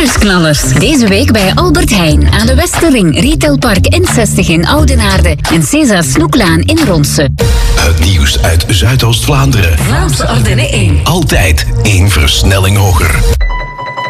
bonusknallers. Deze week bij Albert Heijn aan de Westerring, Retailpark N60 in Oudenaarde en César Snoeklaan in Ronse. Het nieuws uit Zuidoost-Vlaanderen. Vlaamse Ardennen 1. Altijd 1 versnelling hoger.